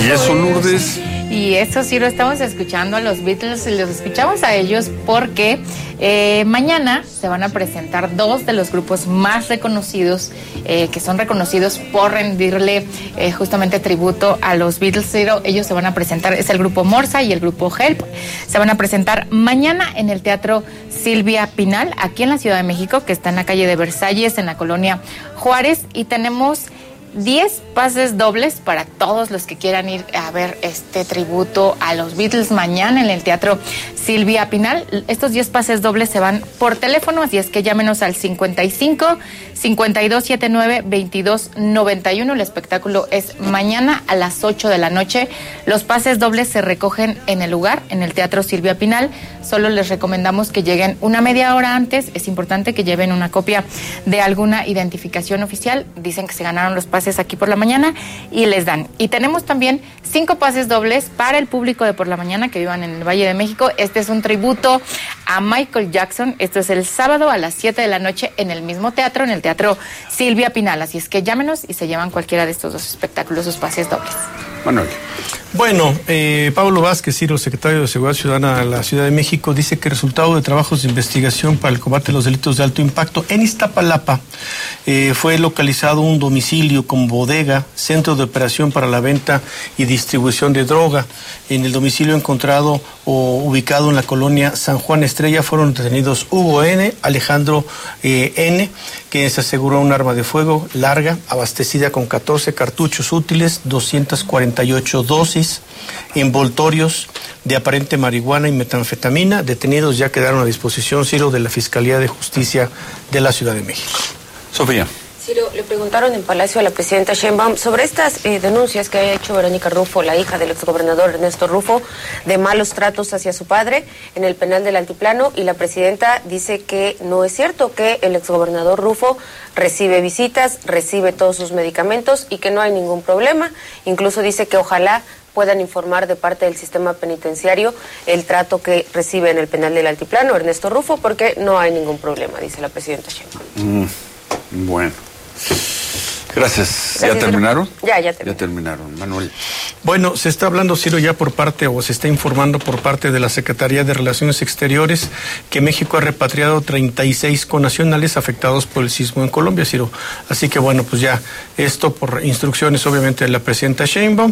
¿Y eso, Lourdes? Y eso sí, lo estamos escuchando a los Beatles y los escuchamos a ellos porque mañana se van a presentar dos de los grupos más reconocidos, que son reconocidos por rendirle justamente tributo a los Beatles. Ellos se van a presentar, es el grupo Morsa y el grupo Help. Se van a presentar mañana en el Teatro Silvia Pinal, aquí en la Ciudad de México, que está en la calle de Versalles, en la colonia Juárez, y tenemos 10 pases dobles para todos los que quieran ir a ver este tributo a los Beatles mañana en el Teatro Silvia Pinal. Estos 10 pases dobles se van por teléfono, así es que llámenos al 55-5279-2291. El espectáculo es mañana a las 8 de la noche. Los pases dobles se recogen en el lugar, en el Teatro Silvia Pinal. Solo les recomendamos que lleguen una media hora antes. Es importante que lleven una copia de alguna identificación oficial. Dicen que se ganaron los pases aquí por la mañana y les dan. Y tenemos también 5 pases dobles para el público de por la mañana que vivan en el Valle de México. Este es un tributo a Michael Jackson. Esto es el sábado a las 7 de la noche en el mismo teatro, en el Teatro Silvia Pinal. Así es que llámenos y se llevan cualquiera de estos dos espectáculos, sus pases dobles. Manuel. Bueno, Pablo Vázquez, Ciro, secretario de Seguridad Ciudadana de la Ciudad de México, dice que el resultado de trabajos de investigación para el combate de los delitos de alto impacto en Iztapalapa fue localizado un domicilio con bodega, centro de operación para la venta y distribución de droga. En el domicilio encontrado o ubicado en la colonia San Juan Estrella fueron detenidos Hugo N., Alejandro N., que se aseguró un arma de fuego larga, abastecida con 14 cartuchos útiles, 248 dosis, envoltorios de aparente marihuana y metanfetamina. Detenidos ya quedaron a disposición, Ciro, de la Fiscalía de Justicia de la Ciudad de México. Sofía. Ciro, le preguntaron en Palacio a la presidenta Sheinbaum sobre estas denuncias que ha hecho Verónica Rufo, la hija del exgobernador Ernesto Rufo, de malos tratos hacia su padre en el penal del Altiplano, y la presidenta dice que no es cierto, que el exgobernador Rufo recibe visitas, recibe todos sus medicamentos y que no hay ningún problema. Incluso dice que ojalá puedan informar de parte del sistema penitenciario el trato que recibe en el penal del Altiplano Ernesto Rufo, porque no hay ningún problema, dice la presidenta Sheinbaum. Bueno. Gracias. ¿Ya terminaron? Ya terminaron. Manuel. Bueno, se está hablando, Ciro, ya por parte, o se está informando por parte de la Secretaría de Relaciones Exteriores, que México ha repatriado 36 connacionales afectados por el sismo en Colombia, Ciro. Así que, bueno, pues ya esto por instrucciones, obviamente, de la presidenta Sheinbaum.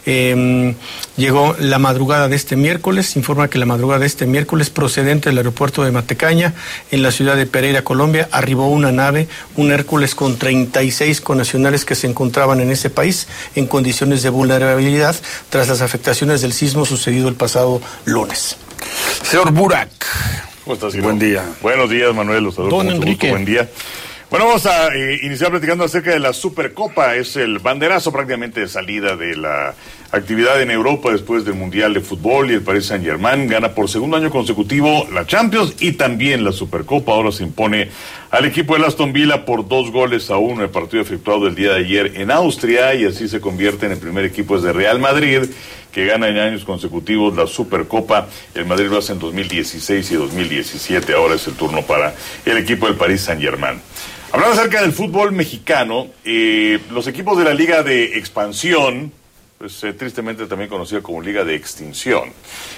Llegó la madrugada de este miércoles, informa que la madrugada de este miércoles, procedente del aeropuerto de Matecaña, en la ciudad de Pereira, Colombia, arribó una nave, un Hércules con 36 connacionales que se encontraban en ese país en condiciones de vulnerabilidad tras las afectaciones del sismo sucedido el pasado lunes. Señor Burak. ¿Cómo estás, Ciro? Buen día. Buenos días, Manuel. Los saludo con mucho gusto. Buen día. Bueno, vamos a iniciar platicando acerca de la Supercopa. Es el banderazo prácticamente de salida de la actividad en Europa después del Mundial de Fútbol, y el Paris Saint-Germain gana por segundo año consecutivo la Champions y también la Supercopa. Ahora se impone al equipo del Aston Villa por 2-1 el partido efectuado el día de ayer en Austria, y así se convierte en el primer equipo desde Real Madrid que gana en años consecutivos la Supercopa. El Madrid lo hace en 2016 y 2017. Ahora es el turno para el equipo del Paris Saint-Germain. Hablando acerca del fútbol mexicano, los equipos de la Liga de Expansión, pues tristemente también conocida como Liga de Extinción,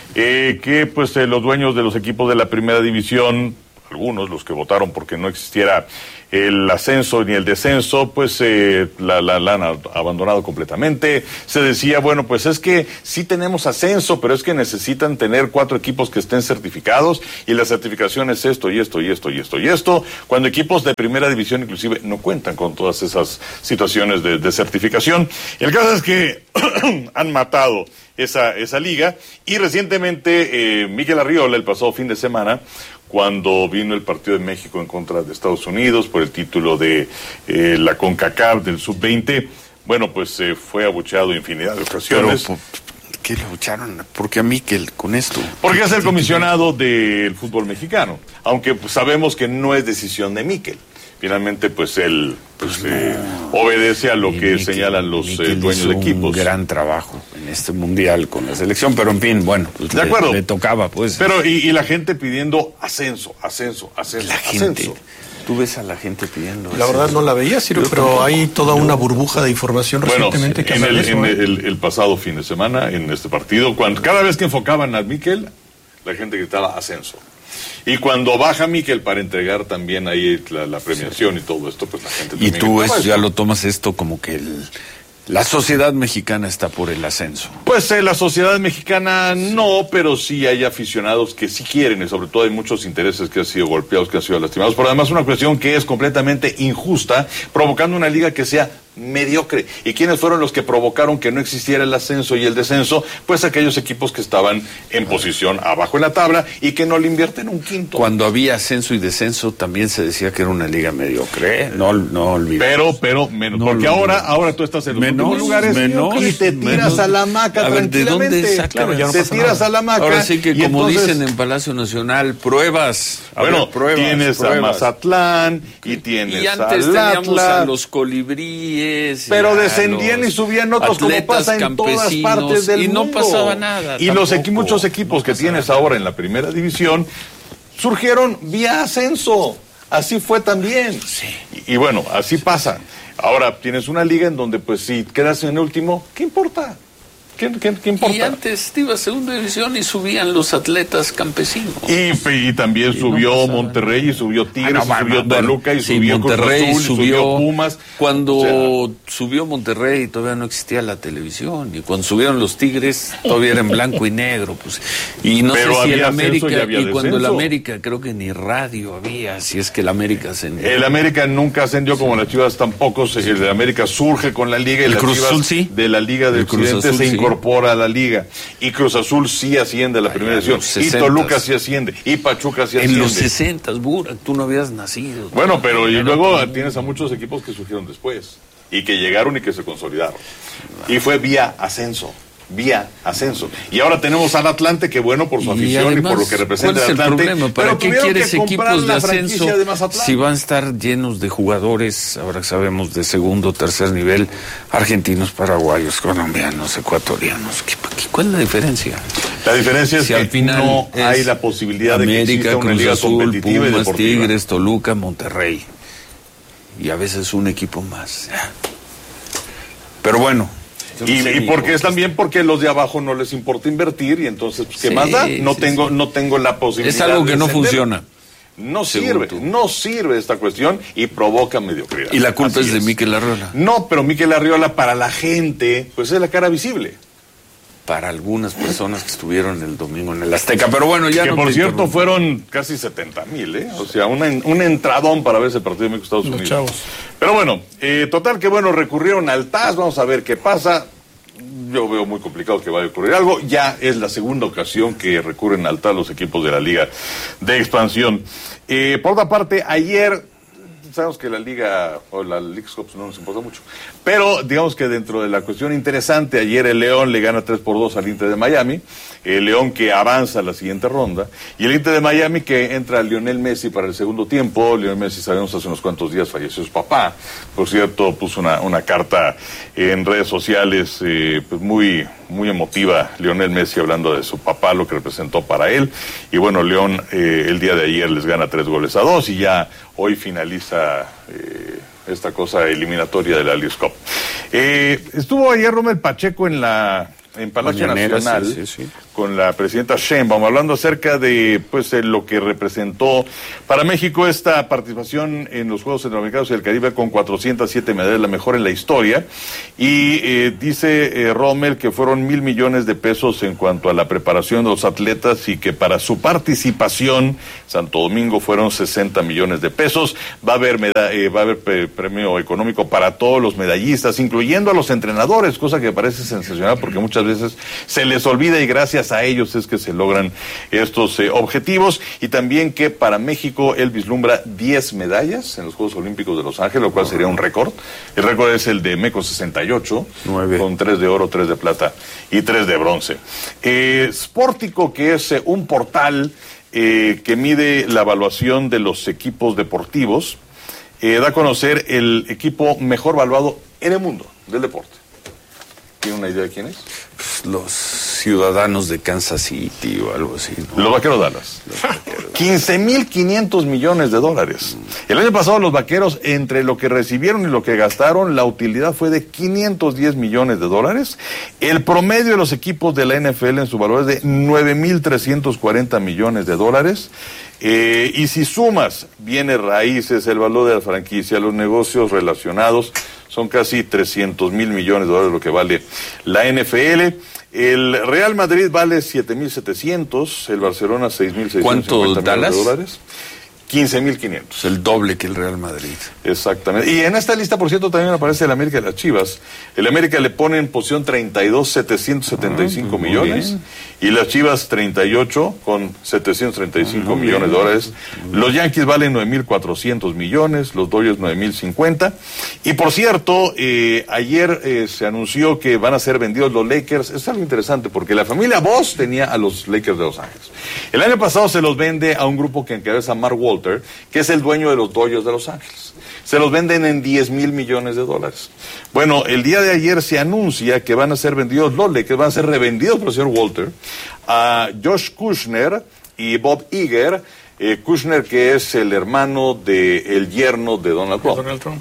que pues los dueños de los equipos de la Primera División, algunos, los que votaron porque no existiera el ascenso ni el descenso, pues la han abandonado completamente. Se decía, bueno, pues es que sí tenemos ascenso, pero es que necesitan tener 4 equipos que estén certificados, y la certificación es esto y esto y esto y esto y esto, cuando equipos de Primera División inclusive no cuentan con todas esas situaciones de certificación. Y el caso es que han matado esa liga, y recientemente Miguel Arriola, el pasado fin de semana, cuando vino el partido de México en contra de Estados Unidos por el título de la CONCACAF del Sub-20, bueno, pues fue abucheado infinidad de ocasiones. Pero, ¿qué le abucharon? ¿Por qué a Mikel con esto? Porque es el comisionado del fútbol mexicano, aunque pues, sabemos que no es decisión de Mikel. Finalmente, pues él obedece a lo que Mikel, señalan los dueños de equipos. Un gran trabajo en este mundial con la selección, pero en fin, bueno, pues de acuerdo. Le tocaba, pues. Pero y la gente pidiendo ascenso. La gente. Tú ves a la gente pidiendo. La verdad no la veía, Ciro, pero hay toda una burbuja de información recientemente que el pasado fin de semana, en este partido, cada vez que enfocaban a Mikel, la gente gritaba ascenso. Y cuando baja Mikel para entregar también ahí la premiación y todo esto, pues la gente... Y tú ya lo tomas esto como que la sociedad mexicana está por el ascenso. Pues la sociedad mexicana no, pero sí hay aficionados que sí quieren, y sobre todo hay muchos intereses que han sido golpeados, que han sido lastimados. Pero además una cuestión que es completamente injusta, provocando una liga que sea mediocre. ¿Y quiénes fueron los que provocaron que no existiera el ascenso y el descenso? Pues aquellos equipos que estaban en posición abajo en la tabla y que no le invierten un quinto. Cuando había ascenso y descenso también se decía que era una liga mediocre. No olvidemos. Pero menos. Porque ahora tú estás en los últimos lugares y te tiras a la hamaca tranquilamente. ¿De dónde claro, ya no te tiras a la hamaca. Ahora sí que como dicen en Palacio Nacional, pruebas. Tienes a Mazatlán y tienes al Atlas. Y antes teníamos a los Colibríes. Pero descendían y subían otros, como pasa en todas partes del mundo. Y no pasaba nada. Y muchos equipos que tienes ahora en la primera división surgieron vía ascenso. Así fue también. Sí. Y bueno, así pasa. Ahora tienes una liga en donde, pues, si quedas en último, ¿qué importa? ¿Qué importa? Y antes te iba a segunda división y subían los atletas campesinos. Y también subió Monterrey, y subió Tigres, y subió Toluca, y subió Monterrey, Cruz Azul, y subió Pumas. Cuando subió Monterrey todavía no existía la televisión, y cuando subieron los Tigres todavía era en blanco y negro, pues. Y no pero sé si el América, y cuando el América creo que ni radio había, si es que el América ascendió. El América nunca ascendió, como las Chivas tampoco. El América surge con la liga, y el Cruz Azul sí, de la Liga del Occidente se incorpora a la liga, y Cruz Azul sí asciende a la primera división, y Toluca sí asciende, y Pachuca sí asciende. En los 60, Burak, tú no habías nacido. Bueno, pero y luego tienes a muchos equipos que surgieron después, y que llegaron y que se consolidaron, y fue vía ascenso. Y ahora tenemos al Atlante, que bueno por su afición y por lo que representa el Atlante. Problema? ¿Para qué quieres equipos de ascenso si van a estar llenos de jugadores, ahora sabemos, de segundo o tercer nivel, argentinos, paraguayos, colombianos, ecuatorianos? ¿Cuál es la diferencia? La diferencia es si que al final no hay la posibilidad América, de que exista una Cruz liga Azul, competitiva Pumas, y deportiva. Tigres, Toluca, Monterrey. Y a veces un equipo más. Pero bueno. Y porque es también porque los de abajo no les importa invertir, y entonces, pues, ¿qué más da? No tengo la posibilidad. Es algo que no funciona. No sirve esta cuestión y provoca mediocridad. Y la culpa es de Mikel Arriola. No, pero Mikel Arriola para la gente, pues es la cara visible. Para algunas personas que estuvieron el domingo en el Azteca, pero bueno, ya que no. Por cierto, fueron casi 70,000, O sea, un entradón para ver ese partido de México-Estados Unidos. Los chavos. Pero bueno, total que bueno, recurrieron al TAS, vamos a ver qué pasa. Yo veo muy complicado que vaya a ocurrir algo. Ya es la segunda ocasión que recurren al TAS los equipos de la Liga de Expansión. Por otra parte, ayer, sabemos que la Liga, o la Leagues Cup no nos importa mucho, pero digamos que dentro de la cuestión interesante, ayer el León le gana 3-2 al Inter de Miami, el León que avanza a la siguiente ronda, y el Inter de Miami que entra a Lionel Messi para el segundo tiempo. Lionel Messi, sabemos, hace unos cuantos días falleció su papá, por cierto, puso una carta en redes sociales pues muy emotiva, Lionel Messi, hablando de su papá, lo que representó para él, y bueno, León el día de ayer les gana 3-2, y ya hoy finaliza esta cosa eliminatoria de la Leagues Cup. Estuvo ayer Rommel Pacheco en Palacio Nacional, sí. Con la presidenta Sheinbaum, hablando acerca de lo que representó para México esta participación en los Juegos Centroamericanos y del Caribe, con 407 medallas, la mejor en la historia, y dice Rommel que fueron 1,000 millones de pesos en cuanto a la preparación de los atletas, y que para su participación Santo Domingo fueron 60 millones de pesos. Va a haber premio económico para todos los medallistas, incluyendo a los entrenadores, cosa que me parece sensacional porque muchas veces se les olvida, y gracias a ellos es que se logran estos objetivos. Y también que para México él vislumbra 10 medallas en los Juegos Olímpicos de Los Ángeles, lo cual sería un récord. El récord es el de Meco 68, 9. Con 3 de oro, 3 de plata y 3 de bronce. Sportico, que es un portal que mide la evaluación de los equipos deportivos, da a conocer el equipo mejor valuado en el mundo del deporte. ¿Tiene una idea de quién es? los ciudadanos de Kansas City o algo así, ¿no? Los Vaqueros Dallas. 15,500 millones de dólares. El año pasado los Vaqueros, entre lo que recibieron y lo que gastaron, la utilidad fue de 510 millones de dólares. El promedio de los equipos de la NFL en su valor es de 9,340 millones de dólares. Y si sumas bienes raíces, el valor de la franquicia, los negocios relacionados, son casi 300,000 millones de dólares lo que vale la NFL. El Real Madrid vale 7,700, el Barcelona 6,650 millones de dólares. 15,500. El doble que el Real Madrid. Exactamente. Y en esta lista, por cierto, también aparece el América y las Chivas. El América le pone en posición 32, 775 millones. Bien. Y las Chivas 38 con 735 millones de dólares. Los Yankees valen 9,400 millones, los Dodgers 9,050. Y por cierto, ayer se anunció que van a ser vendidos los Lakers. Es algo interesante porque la familia Boss tenía a los Lakers de Los Ángeles. El año pasado se los vende a un grupo que encabeza Mark Walter, que es el dueño de los Dodgers de Los Ángeles. Se los venden en 10,000 millones de dólares. Bueno, el día de ayer se anuncia que van a ser vendidos los Lakers, van a ser revendidos por el señor Walter a Josh Kushner y Bob Iger. Kushner, que es el hermano del yerno de Donald Trump.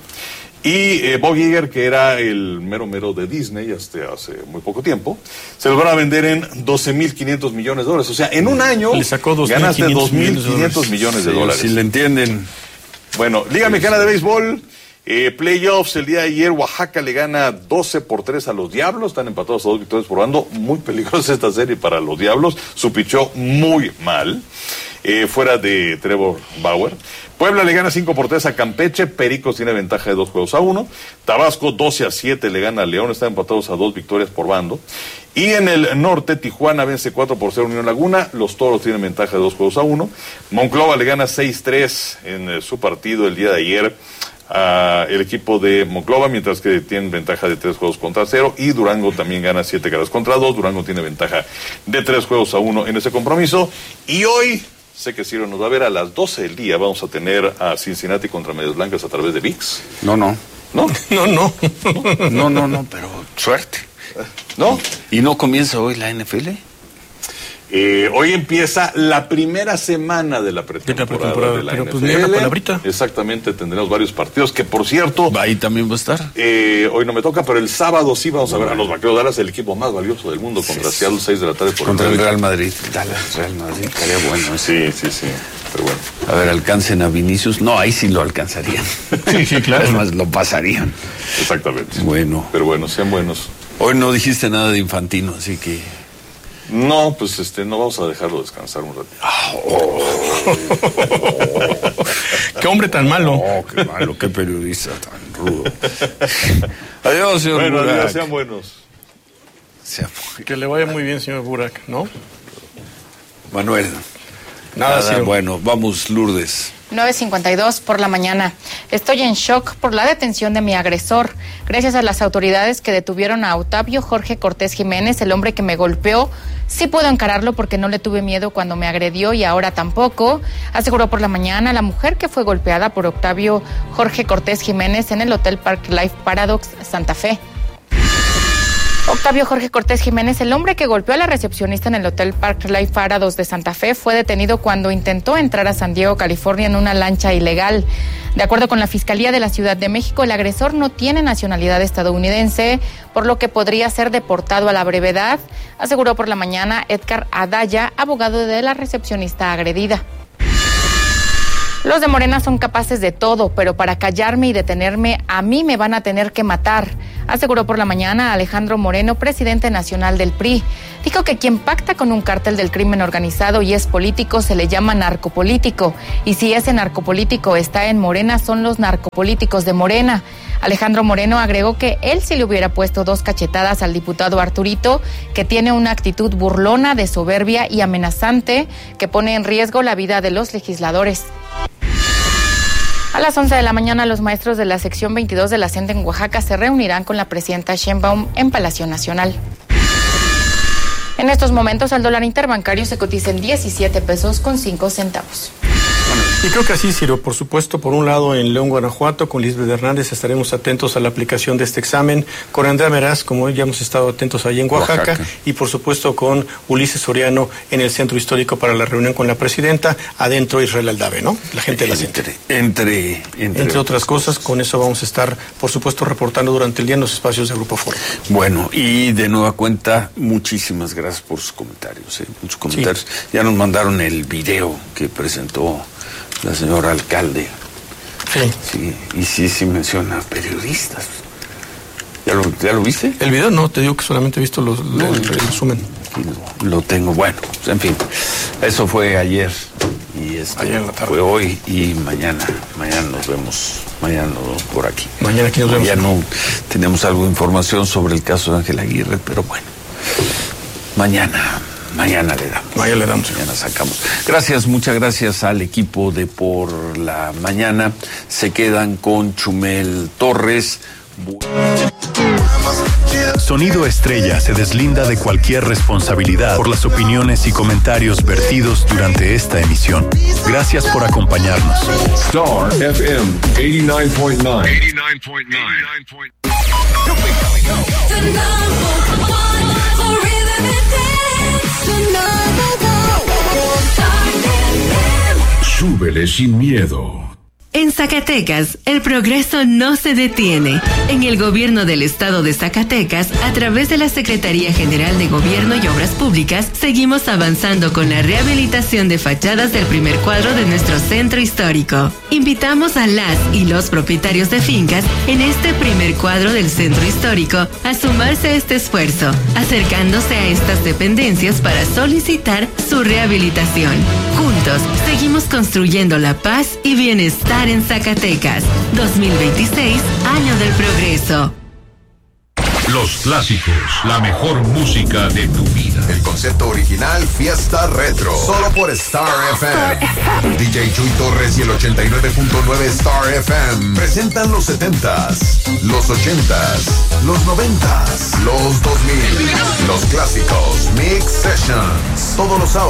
Y Bob Iger, que era el mero de Disney hasta hace muy poco tiempo, se los van a vender en 12,500 millones de dólares. O sea, en un año ganaste 2,500 millones de dólares. Si le entienden. Bueno, Liga Mexicana de Béisbol, playoffs, el día de ayer Oaxaca le gana 12-3 a los Diablos, están empatados a 2 victorias por bando, muy peligrosa esta serie para los Diablos, su pichó muy mal, fuera de Trevor Bauer. Puebla le gana 5-3 a Campeche, Pericos tiene ventaja de 2-1, Tabasco 12-7 le gana a León, están empatados a 2 victorias por bando. Y en el norte, Tijuana vence 4-0 a Unión Laguna, los Toros tienen ventaja de 2-1, Monclova le gana 6-3 en su partido el día de ayer el equipo de Monclova, mientras que tienen ventaja de 3-0, y Durango también gana 7-2. Durango tiene ventaja de 3-1 en ese compromiso. Y hoy, sé que Ciro nos va a ver a las 12 del día, vamos a tener a Cincinnati contra Medias Blancas a través de ViX. No, pero suerte. ¿No? ¿Y no comienza hoy la NFL? Hoy empieza la primera semana de la pretemporada de la NFL. Pues mira la palabrita. Exactamente, tendremos varios partidos que, por cierto... Ahí también va a estar. Hoy no me toca, pero el sábado sí vamos a ver a los Vaqueros Dallas, el equipo más valioso del mundo, contra Seattle, 6 de la tarde. Contra el Real Madrid. Dallas, Real Madrid, estaría bueno. Sí. Pero bueno. A ver, alcancen a Vinicius. No, ahí sí lo alcanzarían. Sí, claro. Además, lo pasarían. Exactamente. Bueno. Pero bueno, sean buenos. Hoy no dijiste nada de Infantino, así que... No, pues no vamos a dejarlo descansar un ratito. Qué hombre tan malo. Qué malo, qué periodista tan rudo. Adiós, señor Burak. Bueno, adiós, sean buenos. Que le vaya muy bien, señor Burak, ¿no? Manuel. Nada, bueno, vamos, Lourdes. 9:52 por la mañana. Estoy en shock por la detención de mi agresor. Gracias a las autoridades que detuvieron a Octavio Jorge Cortés Jiménez, el hombre que me golpeó, sí puedo encararlo porque no le tuve miedo cuando me agredió y ahora tampoco, aseguró por la mañana la mujer que fue golpeada por Octavio Jorge Cortés Jiménez en el Hotel Park Life Paradox Santa Fe. Octavio Jorge Cortés Jiménez, el hombre que golpeó a la recepcionista en el Hotel Park Life Paradox de Santa Fe, fue detenido cuando intentó entrar a San Diego, California, en una lancha ilegal. De acuerdo con la Fiscalía de la Ciudad de México, el agresor no tiene nacionalidad estadounidense, por lo que podría ser deportado a la brevedad, aseguró por la mañana Edgar Adaya, abogado de la recepcionista agredida. Los de Morena son capaces de todo, pero para callarme y detenerme, a mí me van a tener que matar, aseguró por la mañana Alejandro Moreno, presidente nacional del PRI. Dijo que quien pacta con un cártel del crimen organizado y es político se le llama narcopolítico, y si ese narcopolítico está en Morena, son los narcopolíticos de Morena. Alejandro Moreno agregó que él sí le hubiera puesto 2 cachetadas al diputado Arturito, que tiene una actitud burlona, de soberbia y amenazante que pone en riesgo la vida de los legisladores. A las 11 de la mañana, los maestros de la sección 22 de la CENTE en Oaxaca se reunirán con la presidenta Sheinbaum en Palacio Nacional. En estos momentos, el dólar interbancario se cotiza en 17 pesos con 5 centavos. Y creo que así, Ciro, por supuesto, por un lado en León, Guanajuato, con Lisbeth Hernández estaremos atentos a la aplicación de este examen, con Andrea Meraz, como ya hemos estado atentos ahí en Oaxaca, y por supuesto con Ulises Soriano en el Centro Histórico para la reunión con la presidenta, adentro Israel Aldave, ¿no? La gente de la gente. Entre otras cosas, con eso vamos a estar, por supuesto, reportando durante el día en los espacios de Grupo Foro. Bueno, y de nueva cuenta, muchísimas gracias por sus comentarios, muchos comentarios. Sí. Ya nos mandaron el video que presentó la señora alcalde. Sí. Y sí menciona periodistas. ¿Ya lo viste? El video no, te digo que solamente he visto el resumen. Lo tengo, bueno, en fin. Eso fue ayer. Y ayer en la tarde. Fue hoy y mañana nos vemos. Mañana por aquí. Mañana aquí nos vemos. Ya no tenemos algo de información sobre el caso de Ángel Aguirre, pero bueno. Mañana le damos. Mañana sacamos. Gracias, muchas gracias al equipo de Por la Mañana. Se quedan con Chumel Torres. Sonido Estrella se deslinda de cualquier responsabilidad por las opiniones y comentarios vertidos durante esta emisión. Gracias por acompañarnos. Star FM 89.9. Súbele sin miedo. En Zacatecas, el progreso no se detiene. En el gobierno del estado de Zacatecas, a través de la Secretaría General de Gobierno y Obras Públicas, seguimos avanzando con la rehabilitación de fachadas del primer cuadro de nuestro centro histórico. Invitamos a las y los propietarios de fincas en este primer cuadro del centro histórico a sumarse a este esfuerzo, acercándose a estas dependencias para solicitar su rehabilitación. Juntos, seguimos construyendo la paz y bienestar en Zacatecas. 2026, año del progreso. Los clásicos, la mejor música de tu vida. El concepto original Fiesta Retro, solo por Star FM. DJ Chuy Torres y el 89.9 Star FM presentan los 70s, los 80s, los 90s, los 2000, los clásicos Mix Sessions. Todos los sábados